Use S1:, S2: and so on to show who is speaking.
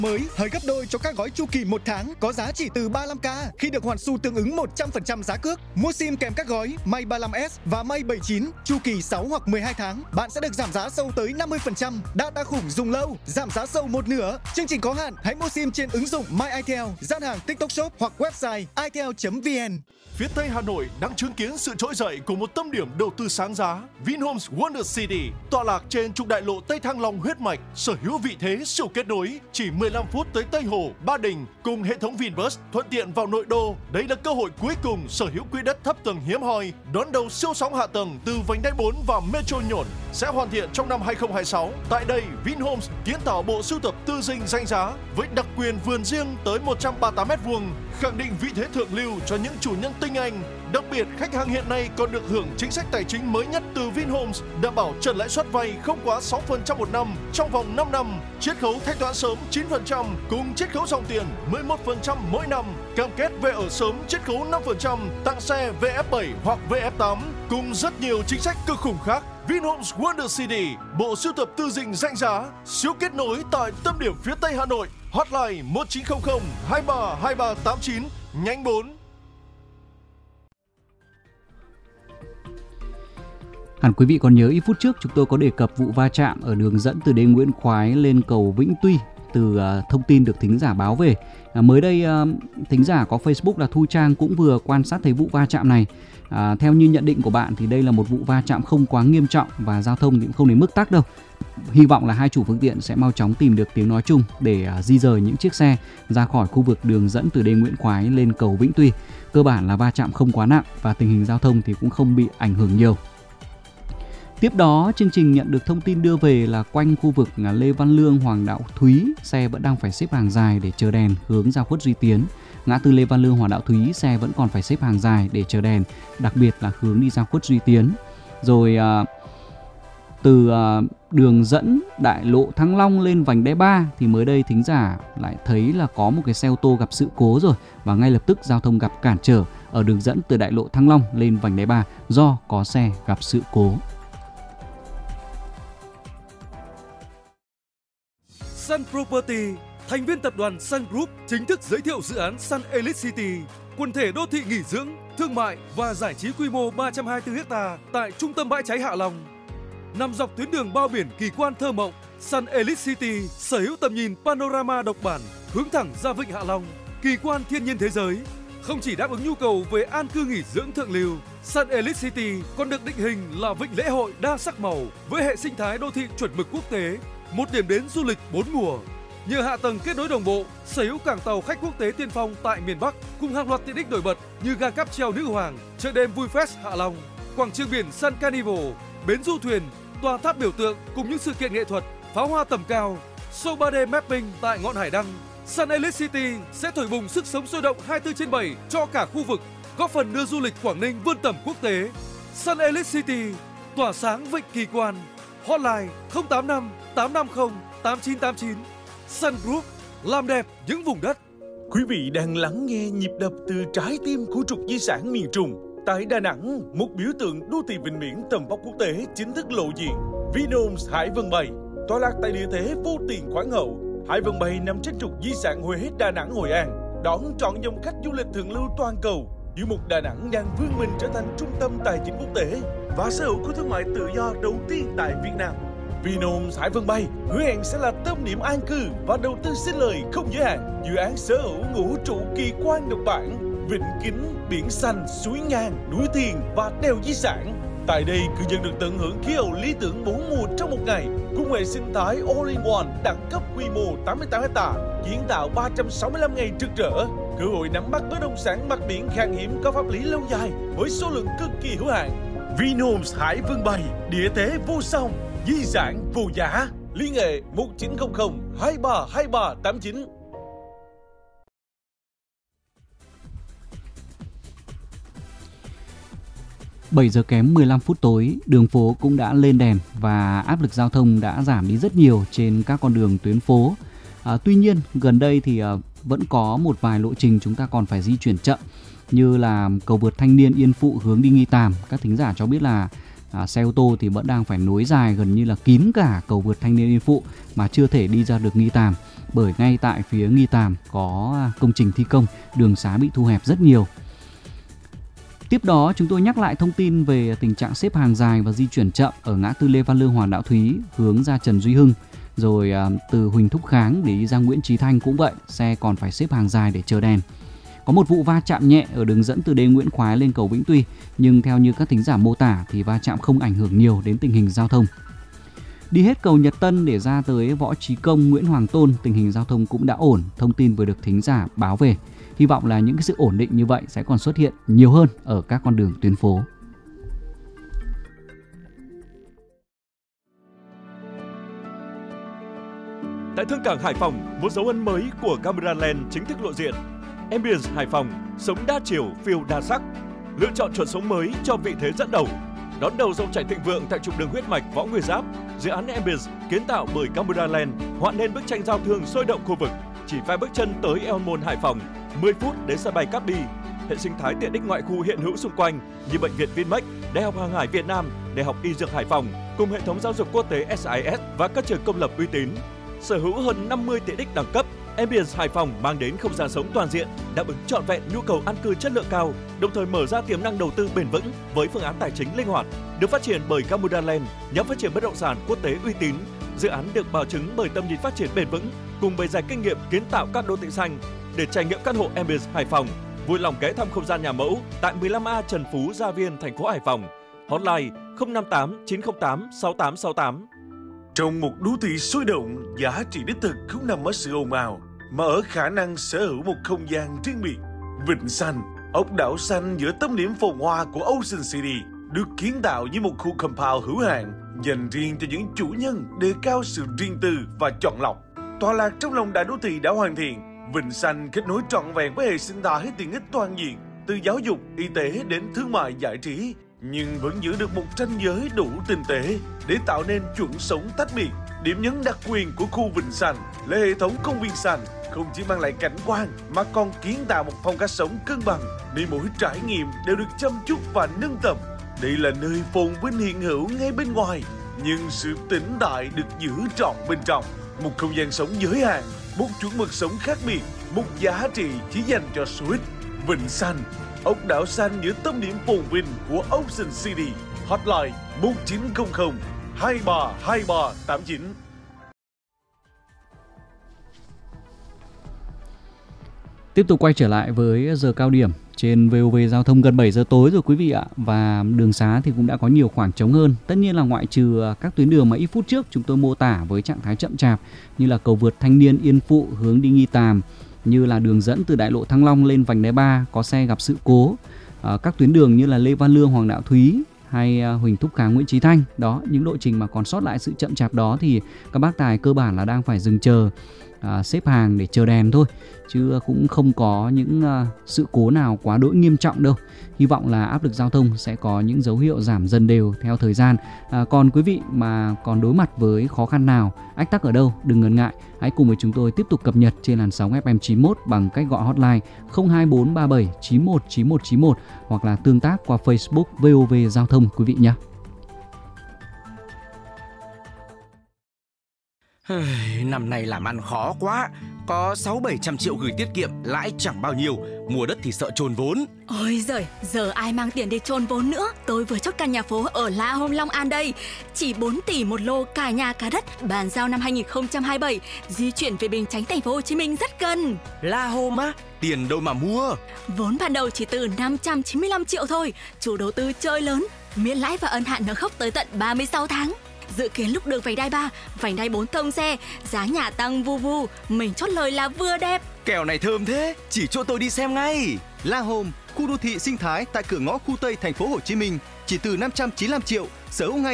S1: Mới hời gấp đôi cho các gói chu kỳ 1 tháng có giá chỉ từ 35k khi được hoàn xu tương ứng 100% giá cước. Mua sim kèm các gói May 35S và May 79 chu kỳ 6 hoặc 12 tháng, bạn sẽ được giảm giá sâu tới 50%. Data khủng dùng lâu, giảm giá sâu một nửa. Chương trình có hạn, hãy mua sim trên ứng dụng My itel, gian hàng TikTok Shop hoặc website itel.vn.
S2: Phía Tây Hà Nội đang chứng kiến sự trỗi dậy của một tâm điểm đầu tư sáng giá, Vinhomes Wonder City, tọa lạc trên trục đại lộ Tây Thăng Long huyết mạch, sở hữu vị thế siêu kết nối, chỉ 15 phút tới Tây Hồ, Ba Đình cùng hệ thống Vinbus thuận tiện vào nội đô. Đây là cơ hội cuối cùng sở hữu quỹ đất thấp tầng hiếm hoi, đón đầu siêu sóng hạ tầng từ vành đai 4 và Metro Nhổn sẽ hoàn thiện trong năm 2026. Tại đây, Vinhomes kiến tạo bộ sưu tập tư dinh danh giá với đặc quyền vườn riêng tới 138 m², khẳng định vị thế thượng lưu cho những chủ nhân tinh anh. Đặc biệt, khách hàng hiện nay còn được hưởng chính sách tài chính mới nhất từ Vinhomes, đảm bảo trần lãi suất vay không quá 6% một năm trong vòng 5 năm, chiết khấu thanh toán sớm 9% cùng chiết khấu dòng tiền 11% mỗi năm, cam kết về ở sớm chiết khấu 5%, tặng xe VF7 hoặc VF8 cùng rất nhiều chính sách cực khủng khác. Vinhomes Wonder City, bộ sưu tập tư dinh danh giá, siêu kết nối tại tâm điểm phía Tây Hà Nội. Hotline 1900 23 2389 nhánh 4.
S3: Hẳn quý vị còn nhớ ít phút trước chúng tôi có đề cập vụ va chạm ở đường dẫn từ đê Nguyễn Khoái lên cầu Vĩnh Tuy từ thông tin được thính giả báo về. Mới đây thính giả có Facebook là Thu Trang cũng vừa quan sát thấy vụ va chạm này. Theo như nhận định của bạn thì đây là một vụ va chạm không quá nghiêm trọng và giao thông thì cũng không đến mức tắc đâu. Hy vọng là hai chủ phương tiện sẽ mau chóng tìm được tiếng nói chung để di rời những chiếc xe ra khỏi khu vực đường dẫn từ đê Nguyễn Khoái lên cầu Vĩnh Tuy. Cơ bản là va chạm không quá nặng và tình hình giao thông thì cũng không bị ảnh hưởng nhiều. Tiếp đó, chương trình nhận được thông tin đưa về là quanh khu vực Lê Văn Lương, Hoàng Đạo Thúy, xe vẫn đang phải xếp hàng dài để chờ đèn hướng ra Khuất Duy Tiến. Ngã tư Lê Văn Lương, Hoàng Đạo Thúy, xe vẫn còn phải xếp hàng dài để chờ đèn, đặc biệt là hướng đi ra Khuất Duy Tiến. Rồi từ đường dẫn đại lộ Thăng Long lên vành đai 3 thì mới đây thính giả lại thấy là có một cái xe ô tô gặp sự cố rồi và ngay lập tức giao thông gặp cản trở ở đường dẫn từ đại lộ Thăng Long lên vành đai 3 do có xe gặp sự cố.
S4: Sun Property, thành viên tập đoàn Sun Group chính thức giới thiệu dự án Sun Elite City, quần thể đô thị nghỉ dưỡng, thương mại và giải trí quy mô 324 ha tại trung tâm bãi cháy Hạ Long. Nằm dọc tuyến đường bao biển kỳ quan thơ mộng, Sun Elite City sở hữu tầm nhìn panorama độc bản hướng thẳng ra vịnh Hạ Long, kỳ quan thiên nhiên thế giới. Không chỉ đáp ứng nhu cầu về an cư nghỉ dưỡng thượng lưu, Sun Elite City còn được định hình là vịnh lễ hội đa sắc màu với hệ sinh thái đô thị chuẩn mực quốc tế, một điểm đến du lịch 4 mùa. Nhờ hạ tầng kết nối đồng bộ, sở hữu cảng tàu khách quốc tế tiên phong tại miền Bắc cùng hàng loạt tiện ích nổi bật như ga cáp treo Nữ Hoàng, chợ đêm Vui Fest Hạ Long, quảng trường biển Sun Carnival, bến du thuyền, tòa tháp biểu tượng cùng những sự kiện nghệ thuật, pháo hoa tầm cao, show 3D mapping tại ngọn hải đăng. Sun Elite City sẽ thổi bùng sức sống sôi động 24/7 cho cả khu vực, góp phần đưa du lịch Quảng Ninh vươn tầm quốc tế. Sun Elite City tỏa sáng vịnh kỳ quan. Hotline 085 850 8989. Sun Group, làm đẹp những vùng đất.
S5: Quý vị đang lắng nghe nhịp đập từ trái tim của trục di sản miền Trung. Tại Đà Nẵng, một biểu tượng đô thị vịnh biển tầm vóc quốc tế chính thức lộ diện. Vinhomes Hải Vân Bay, tọa lạc tại địa thế vô tiền khoáng hậu. Hải Vân Bay nằm trên trục di sản Huế, Đà Nẵng, Hội An, đón trọn dòng khách du lịch thượng lưu toàn cầu. Giữa một Đà Nẵng đang vươn mình trở thành trung tâm tài chính quốc tế và sở hữu khu thương mại tự do đầu tiên tại Việt Nam. Vinhomes Hải Vân Bay hứa hẹn sẽ là tâm điểm an cư và đầu tư sinh lời không giới hạn. Dự án sở hữu ngũ trụ kỳ quan độc bản, vịnh kính, biển xanh, suối ngang, núi thiền và đèo di sản. Tại đây, cư dân được tận hưởng khí hậu lý tưởng 4 mùa trong một ngày, cùng hệ sinh thái All-in-One đẳng cấp quy mô 88 ha, kiến tạo 365 ngày trực trở, cơ hội nắm bắt bất động sản mặt biển khan hiếm có pháp lý lâu dài với số lượng cực kỳ hữu hạn. Vinhomes Hải Vân Bay, địa thế vô song, di sản vô giá. Liên hệ 1900 23 2389.
S3: 7 giờ kém 15 phút tối, đường phố cũng đã lên đèn và áp lực giao thông đã giảm đi rất nhiều trên các con đường tuyến phố. Tuy nhiên, gần đây thì vẫn có một vài lộ trình chúng ta còn phải di chuyển chậm, như là cầu vượt Thanh Niên Yên Phụ hướng đi Nghi Tàm. Các thính giả cho biết là Xe ô tô thì vẫn đang phải nối dài gần như là kín cả cầu vượt Thanh Niên Yên Phụ mà chưa thể đi ra được Nghi Tàm, bởi ngay tại phía Nghi Tàm có công trình thi công, đường xá bị thu hẹp rất nhiều. Tiếp đó chúng tôi nhắc lại thông tin về tình trạng xếp hàng dài và di chuyển chậm ở ngã tư Lê Văn Lương Hoàng Đạo Thúy hướng ra Trần Duy Hưng. Rồi từ Huỳnh Thúc Kháng để đi ra Nguyễn Chí Thanh cũng vậy, xe còn phải xếp hàng dài để chờ đèn. Có một vụ va chạm nhẹ ở đường dẫn từ đê Nguyễn Khoái lên cầu Vĩnh Tuy, nhưng theo như các thính giả mô tả thì va chạm không ảnh hưởng nhiều đến tình hình giao thông. Đi hết cầu Nhật Tân để ra tới Võ Trí Công, Nguyễn Hoàng Tôn, tình hình giao thông cũng đã ổn, thông tin vừa được thính giả báo về. Hy vọng là những cái sự ổn định như vậy sẽ còn xuất hiện nhiều hơn ở các con đường tuyến phố.
S5: Tại Thương cảng Hải Phòng, một dấu ấn mới của Cameraland chính thức lộ diện. Ambience Hải Phòng, sống đa chiều, phiêu đa sắc. Lựa chọn chuẩn sống mới cho vị thế dẫn đầu. Đón đầu dòng chảy thịnh vượng tại trục đường huyết mạch Võ Nguyên Giáp, dự án Ambience kiến tạo bởi Cameraland họa nên bức tranh giao thương sôi động khu vực. Chỉ vài bước chân tới Eo Môn Hải Phòng, 10 phút đến sân bay Cát Bi. Hệ sinh thái tiện ích ngoại khu hiện hữu xung quanh như bệnh viện Vinmec, Đại học Hàng hải Việt Nam, Đại học Y Dược Hải Phòng cùng hệ thống giáo dục quốc tế SIS và các trường công lập uy tín. Sở hữu hơn 50 tiện ích đẳng cấp, Ambience Hải Phòng mang đến không gian sống toàn diện, đáp ứng trọn vẹn nhu cầu an cư chất lượng cao, đồng thời mở ra tiềm năng đầu tư bền vững với phương án tài chính linh hoạt. Được phát triển bởi Cameraland, nhóm phát triển bất động sản quốc tế uy tín. Dự án được bảo chứng bởi tầm nhìn phát triển bền vững cùng bề dày kinh nghiệm kiến tạo các đô thị xanh. Để trải nghiệm căn hộ Ambience Hải Phòng, vui lòng ghé thăm không gian nhà mẫu tại 15A Trần Phú, Gia Viên, thành phố Hải Phòng. Hotline 058 908 6868.
S6: Trong một đô thị sôi động, giá trị đích thực không nằm ở sự ồn ào, mà ở khả năng sở hữu một không gian riêng biệt. Vịnh Xanh, ốc đảo xanh giữa tâm điểm phồn hoa của Ocean City, được kiến tạo như một khu compound hữu hạn dành riêng cho những chủ nhân đề cao sự riêng tư và chọn lọc. Tọa lạc trong lòng đại đô thị đã hoàn thiện, Vịnh Xanh kết nối trọn vẹn với hệ sinh thái tiện ích toàn diện, từ giáo dục, y tế đến thương mại giải trí, nhưng vẫn giữ được một ranh giới đủ tinh tế để tạo nên chuẩn sống tách biệt. Điểm nhấn đặc quyền của khu Vịnh Xanh là hệ thống công viên xanh không chỉ mang lại cảnh quan mà còn kiến tạo một phong cách sống cân bằng, nơi mỗi trải nghiệm đều được chăm chút và nâng tầm. Đây là nơi phồn vinh hiện hữu ngay bên ngoài, nhưng sự tĩnh tại được giữ trọn bên trong. Một không gian sống giới hạn, một chuẩn mực sống khác biệt, một giá trị chỉ dành cho số ít. Vịnh Xanh, ốc đảo xanh giữa tâm điểm phồn vinh của Ocean City. Hotline 1900 232389.
S3: Tiếp tục quay trở lại với giờ cao điểm trên VOV Giao thông, gần 7 giờ tối rồi quý vị ạ. Và đường xá thì cũng đã có nhiều khoảng trống hơn. Tất nhiên là ngoại trừ các tuyến đường mà ít phút trước chúng tôi mô tả với trạng thái chậm chạp, như là cầu vượt Thanh Niên Yên Phụ hướng đi Nghi Tàm, như là đường dẫn từ đại lộ Thăng Long lên vành đai 3 có xe gặp sự cố. Các tuyến đường như là Lê Văn Lương Hoàng Đạo Thúy hay Huỳnh Thúc Kháng Nguyễn Chí Thanh. Đó, những lộ trình mà còn sót lại sự chậm chạp đó thì các bác tài cơ bản là đang phải dừng chờ, xếp hàng để chờ đèn thôi, chứ cũng không có những sự cố nào quá đỗi nghiêm trọng đâu. Hy vọng là áp lực giao thông sẽ có những dấu hiệu giảm dần đều theo thời gian. Còn quý vị mà còn đối mặt với khó khăn nào, ách tắc ở đâu, đừng ngần ngại, hãy cùng với chúng tôi tiếp tục cập nhật trên làn sóng FM 91 bằng cách gọi hotline 02437 91 91 91 hoặc là tương tác qua Facebook VOV Giao thông quý vị nhé.
S7: Năm nay làm ăn khó quá, có 600-700 triệu gửi tiết kiệm, lãi chẳng bao nhiêu, mua đất thì sợ chôn vốn.
S8: Ôi giời, giờ ai mang tiền để chôn vốn nữa. Tôi vừa chốt căn nhà phố ở La Home, Long An đây. Chỉ 4 tỷ một lô, cả nhà cả đất, bàn giao năm 2027, di chuyển về Bình Chánh, thành phố Hồ Chí Minh rất gần.
S7: La Home á, tiền đâu mà mua?
S8: Vốn ban đầu chỉ từ 595 triệu thôi, chủ đầu tư chơi lớn, miễn lãi và ân hạn nợ gốc tới tận 36 tháng. Dự kiến lúc đường vành đai 3, vành đai 4 thông xe, giá nhà tăng vu vu, mình chốt lời là vừa đẹp.
S7: Kèo này thơm thế, chỉ cho tôi đi xem ngay.
S9: La Home, khu đô thị sinh thái tại cửa ngõ khu Tây thành phố Hồ Chí Minh, chỉ từ 595 triệu, sở hữu ngay